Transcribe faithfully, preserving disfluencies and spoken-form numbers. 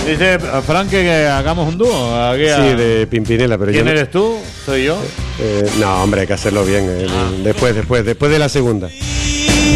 Dice Frank que hagamos un dúo. Aquí a... Sí, de Pimpinela, pero ¿Quién yo no- eres tú? ¿Soy yo? Eh, no, hombre, hay que hacerlo bien. eh, Ah. Después, después, después de la segunda.